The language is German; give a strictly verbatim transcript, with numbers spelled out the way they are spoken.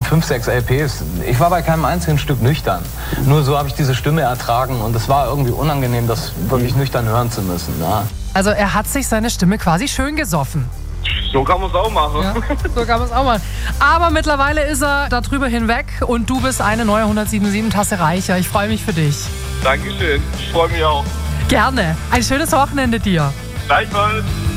fünf, sechs L Ps. Ich war bei keinem einzigen Stück nüchtern. Nur so habe ich diese Stimme ertragen und es war irgendwie unangenehm, das wirklich nüchtern hören zu müssen. Ja. Also er hat sich seine Stimme quasi schön gesoffen. So kann man es auch machen. Ja, so kann man es auch machen. Aber mittlerweile ist er darüber hinweg und du bist eine neue hundertsiebenundsiebzig Tasse reicher. Ich freue mich für dich. Dankeschön, ich freue mich auch. Gerne. Ein schönes Wochenende dir. Gleichfalls.